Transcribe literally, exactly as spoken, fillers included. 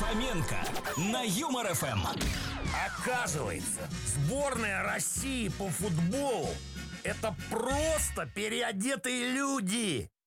Хоменко на Юмор ФМ. Оказывается, сборная России по футболу — это просто переодетые люди.